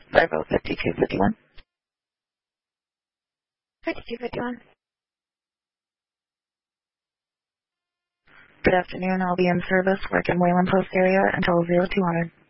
505251. 5251. Good afternoon. I'll be in service, work in Wayland Post area until 0200.